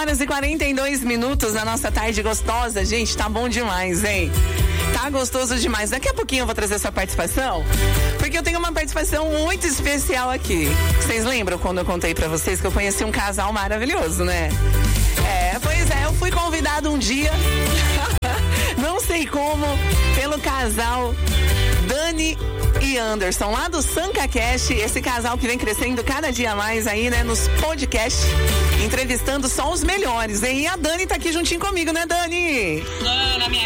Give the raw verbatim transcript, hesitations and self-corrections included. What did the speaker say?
horas e quarenta e dois minutos na nossa tarde gostosa. Gente, tá bom demais, hein? Tá gostoso demais. Daqui a pouquinho eu vou trazer sua participação, porque eu tenho uma participação muito especial aqui. Vocês lembram quando eu contei pra vocês que eu conheci um casal maravilhoso, né? É, pois é, eu fui convidado um dia, não sei como, pelo casal Dani e Anderson, lá do SancaCast, esse casal que vem crescendo cada dia mais aí, né, nos podcasts, entrevistando só os melhores, hein? E a Dani tá aqui juntinho comigo, né, Dani? Não, na minha